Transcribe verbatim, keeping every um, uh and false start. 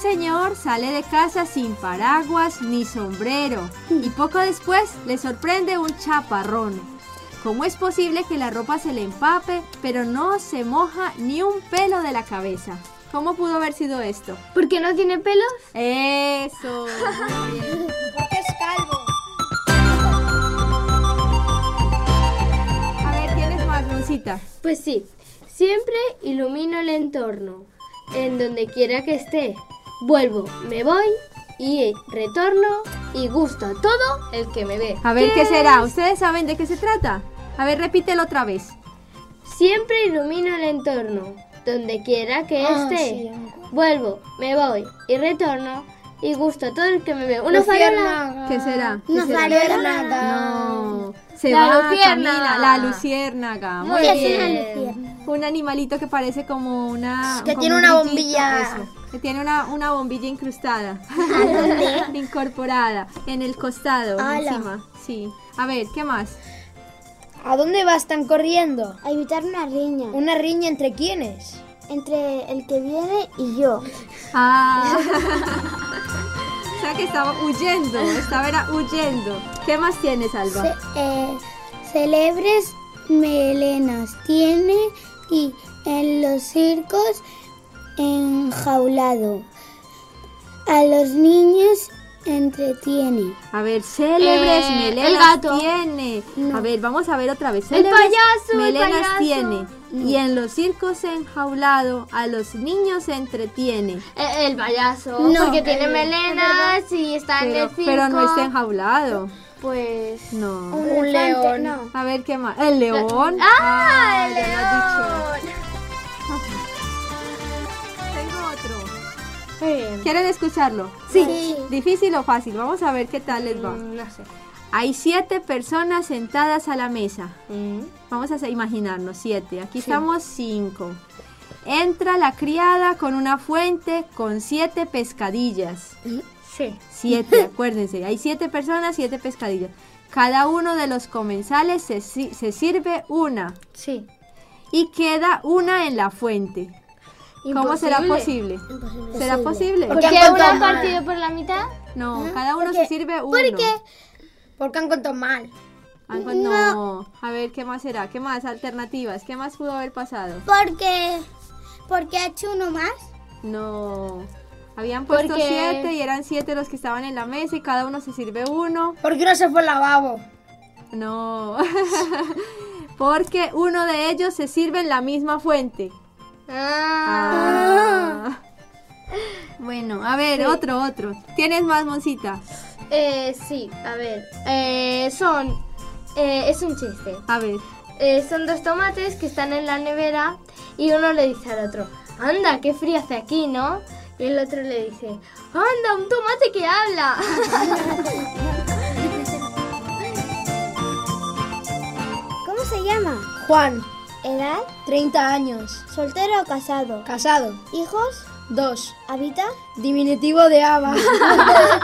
señor sale de casa sin paraguas ni sombrero y poco después le sorprende un chaparrón. ¿Cómo es posible que la ropa se le empape, pero no se moja ni un pelo de la cabeza? ¿Cómo pudo haber sido esto? ¿Por qué no tiene pelos? Eso, muy bien. Porque es calvo. A ver, ¿tienes más, Moncita? Pues sí, siempre ilumino el entorno, en donde quiera que esté. Vuelvo, me voy y retorno y gusto a todo el que me ve. A ver, ¿qué será? ¿Ustedes saben de qué se trata? A ver, repítelo otra vez. Siempre ilumino el entorno, donde quiera que Ah, esté. sí. Vuelvo, me voy y retorno y gusto a todo el que me ve. ¿Una farola? Luciérnaga. ¿Qué será? ¿Qué Una será? luciérnaga. No, se La va, luciérnaga. camina, la luciérnaga. Muy Muy bien. Un animalito que parece como una... Que como tiene un una grillito, bombilla. eso, que tiene una, una bombilla incrustada. Incorporada en el costado, ¡Hala! encima. Sí. A ver, ¿qué más? ¿A dónde vas tan corriendo? A evitar una riña ¿Una riña entre quiénes? entre el que viene y yo. Ah. O sea que estaba huyendo, estaba era huyendo. ¿Qué más tienes, Alba? Ce- eh, celebres melenas tiene y en los circos enjaulado. A los niños entretiene. A ver, célebres Eh, melenas el gato. tiene. A ver, vamos a ver otra vez. El Célebres payaso, el melenas payaso. tiene. Y en los circos enjaulado a los niños entretiene. Eh, el payaso, No, porque tiene el- melenas y está en Pero, el circo. pero no está enjaulado. Pues... No. Un elefante, león. no. A ver, ¿qué más? El león. ¡Ah, el ya lo has león! dicho. Tengo otro. Muy bien. ¿Quieren escucharlo? Sí. ¿Difícil o fácil? Vamos a ver qué tal les va. Mm, no sé. Hay siete personas sentadas a la mesa. Mm. Vamos a imaginarnos siete. Aquí estamos cinco. Entra la criada con una fuente con siete pescadillas. Sí. Siete, acuérdense. Hay siete personas, siete pescadillas. Cada uno de los comensales se, si- se sirve una Sí. y queda una en la fuente. ¿Cómo será posible? Imposible. ¿Será posible? ¿Por Porque qué han uno contado han mal. partido por la mitad? No, cada uno Porque- se sirve uno. ¿Por qué? Porque han contado mal. Ah, pues no. A ver, ¿qué más será? ¿Qué más? Alternativas. ¿Qué más pudo haber pasado? Porque, porque ha hecho uno más. No. Habían puesto Porque- siete y eran siete los que estaban en la mesa y cada uno se sirve uno. ¿Por qué no se fue al lavabo? No. Porque uno de ellos se sirve en la misma fuente. Ah. Ah. Bueno, a ver, otro, otro. ¿Tienes más, Moncita? Eh, sí, a ver. Eh, son... eh, es un chiste. A ver. Eh, son dos tomates que están en la nevera y uno le dice al otro, anda, qué frío hace aquí, ¿no? Y el otro le dice, anda, un tomate que habla. ¿Cómo se llama? Juan, ¿Edad? treinta años. ¿Soltero o casado? Casado. ¿Hijos? Dos. ¿Habita? Diminutivo de Ava.